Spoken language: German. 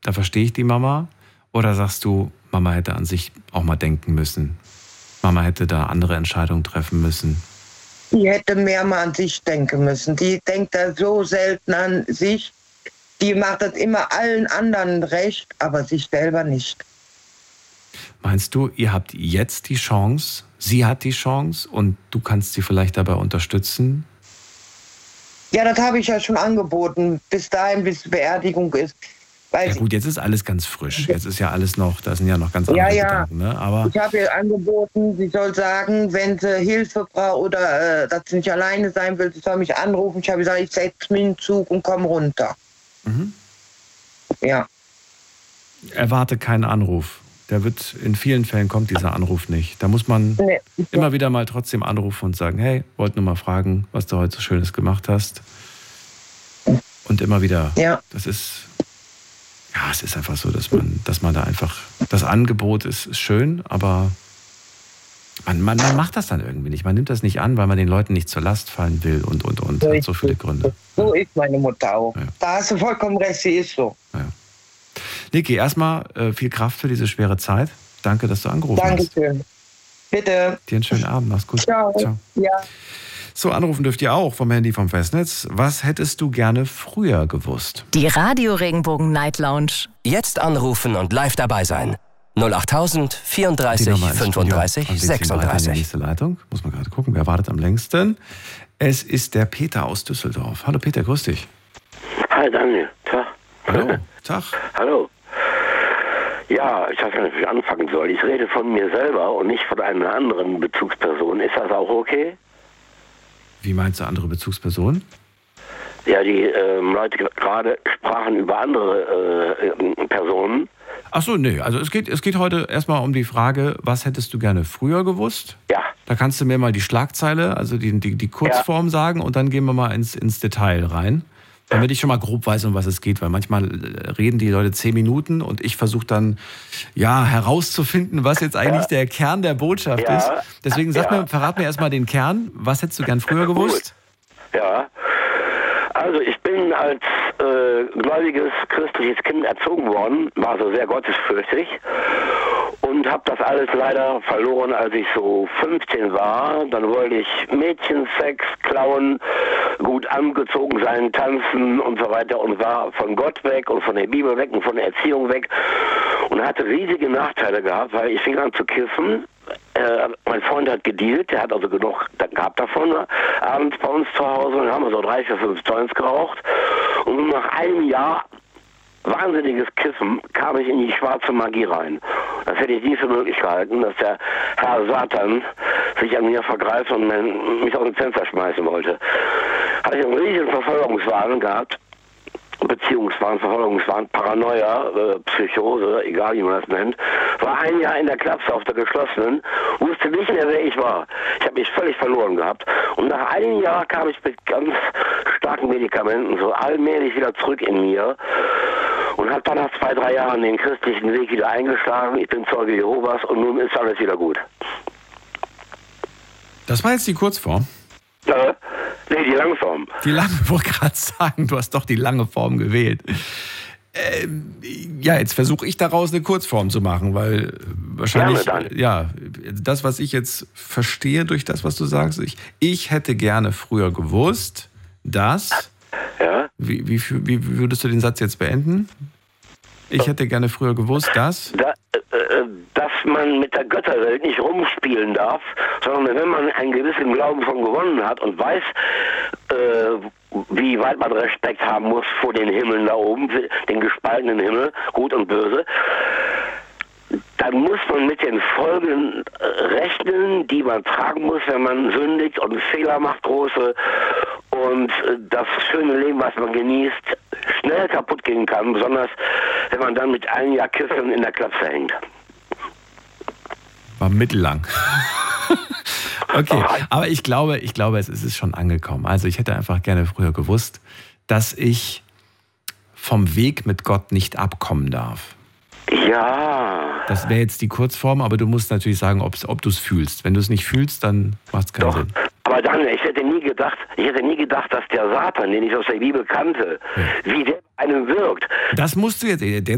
da verstehe ich die Mama? Oder sagst du, Mama hätte an sich auch mal denken müssen? Mama hätte da andere Entscheidungen treffen müssen? Die hätte mehr mal an sich denken müssen. Die denkt da so selten an sich. Die macht das immer allen anderen recht, aber sich selber nicht. Meinst du, ihr habt jetzt die Chance, sie hat die Chance und du kannst sie vielleicht dabei unterstützen? Ja, das habe ich ja schon angeboten, bis dahin, bis die Beerdigung ist. Ja gut, jetzt ist alles ganz frisch. Jetzt ist ja alles noch, da sind ja noch ganz andere Gedanken. Ne? Aber ich habe ihr angeboten, sie soll sagen, wenn sie Hilfe braucht oder dass sie nicht alleine sein will, sie soll mich anrufen. Ich habe gesagt, ich setze mich in den Zug und komme runter. Mhm. Ja. Erwarte keinen Anruf. In vielen Fällen kommt dieser Anruf nicht. Da muss man immer wieder mal trotzdem anrufen und sagen, hey, wollte nur mal fragen, was du heute so Schönes gemacht hast. Und immer wieder. Ja. Es ist einfach so, dass man da einfach, das Angebot ist schön, aber man macht das dann irgendwie nicht. Man nimmt das nicht an, weil man den Leuten nicht zur Last fallen will und. Hat so viele Gründe. So ist meine Mutter auch. Ja. Da hast du vollkommen recht, sie ist so. Ja. Niki, erstmal viel Kraft für diese schwere Zeit. Danke, dass du angerufen hast. Dankeschön. Bitte. Dir einen schönen Abend. Mach's gut. Ciao. Ja. So, anrufen dürft ihr auch vom Handy vom Festnetz. Was hättest du gerne früher gewusst? Die Radio Regenbogen Night Lounge. Jetzt anrufen und live dabei sein. 08000 34 35 36. Nächste Leitung. Muss man gerade gucken, wer wartet am längsten. Es ist der Peter aus Düsseldorf. Hallo Peter, grüß dich. Hi Daniel. Tag. Hallo. Tag. Hallo. Ja, ich weiß gar nicht, wie ich anfangen soll. Ich rede von mir selber und nicht von einer anderen Bezugsperson. Ist das auch okay? Wie meinst du andere Bezugsperson? Ja, die Leute gerade sprachen über andere Personen. Ach so, nee. Also es geht heute erstmal um die Frage, was hättest du gerne früher gewusst? Ja. Da kannst du mir mal die Schlagzeile, also die Kurzform sagen und dann gehen wir mal ins Detail rein. Damit ich schon mal grob weiß, um was es geht, weil manchmal reden die Leute 10 Minuten und ich versuche dann herauszufinden, was jetzt eigentlich der Kern der Botschaft ist. Deswegen verrat mir erstmal den Kern. Was hättest du gern früher gewusst? Ja, also ich bin als gläubiges christliches Kind erzogen worden, war so sehr gottesfürchtig und habe das alles leider verloren, als ich so 15 war. Dann wollte ich Mädchensex, klauen, gut angezogen sein, tanzen und so weiter und war von Gott weg und von der Bibel weg und von der Erziehung weg und hatte riesige Nachteile gehabt, weil ich fing an zu kiffen. Mein Freund hat gedealt, der hat also genug gehabt davon, abends bei uns zu Hause und haben wir so 3, 4, 5 Joints geraucht und nach einem Jahr wahnsinniges Kiffen kam ich in die schwarze Magie rein. Das hätte ich nie für möglich gehalten, dass der Herr Satan sich an mir vergreift und mich aus dem Fenster schmeißen wollte. Hatte ich einen riesigen Verfolgungswahn gehabt, Beziehungswahn, Verfolgungswahn, Paranoia, Psychose, egal wie man das nennt, war ein Jahr in der Klapse auf der geschlossenen, wusste nicht mehr, wer ich war. Ich habe mich völlig verloren gehabt. Und nach einem Jahr kam ich mit ganz starken Medikamenten so allmählich wieder zurück in mir und habe dann nach 2, 3 Jahren den christlichen Weg wieder eingeschlagen. Ich bin Zeuge Jehovas und nun ist alles wieder gut. Das war jetzt die Kurzform? Nee, die Langform. Ich wollte gerade sagen, du hast doch die lange Form gewählt. Jetzt versuche ich daraus eine Kurzform zu machen, weil wahrscheinlich, das, was ich jetzt verstehe durch das, was du sagst, ich hätte gerne früher gewusst, dass, wie würdest du den Satz jetzt beenden? Ich hätte gerne früher gewusst, dass man mit der Götterwelt nicht rumspielen darf, sondern wenn man einen gewissen Glauben schon gewonnen hat und weiß, wie weit man Respekt haben muss vor den Himmeln da oben, den gespaltenen Himmel, gut und böse, dann muss man mit den Folgen rechnen, die man tragen muss, wenn man sündigt und Fehler macht, große, und das schöne Leben, was man genießt, schnell kaputt gehen kann, besonders wenn man dann mit einem Jahr Kiffen in der Klapse hängt. War mittellang. Okay, aber ich glaube, es ist schon angekommen. Also ich hätte einfach gerne früher gewusst, dass ich vom Weg mit Gott nicht abkommen darf. Ja. Das wäre jetzt die Kurzform, aber du musst natürlich sagen, ob du es fühlst. Wenn du es nicht fühlst, dann macht es keinen Sinn. Aber dann, ich hätte nie gedacht, dass der Satan, den ich aus der Bibel kannte, wie der einem wirkt. Das musst du jetzt,